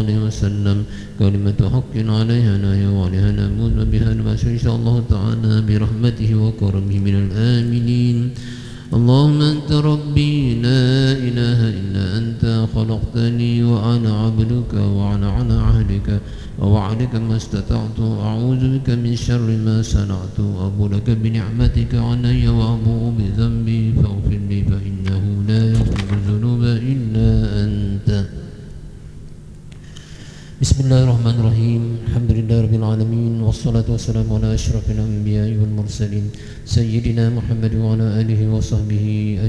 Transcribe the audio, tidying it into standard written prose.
عليه وسلم كلمة حق عليها نهي وعليها نموت بها نبعث إن شاء الله تعالى برحمته وكرمه من الآمنين. اللهم أنت ربي لا إله إلا أنت خلقتني وأنا عبدك وأنا على عهدك ووعدك ما استطعت أعوذ بك من شر ما صنعت أبو لك بنعمتك علي وأبوء بذنبي فاغفر لي فإنه لا يغفر الذنوب إلا أنت. بسم الله الرحمن الرحيم. الحمد لله رب العالمين والصلاة والسلام على أشرف الأنبياء والمرسلين سيدنا محمد وعلى آله وصحبه